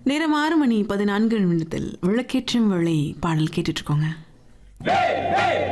நேரம் 6 மணி 14 நிமிடத்தில் விளக்கேற்றும் வேளை பாடல் கேட்டுட்டு இருக்கோங்க.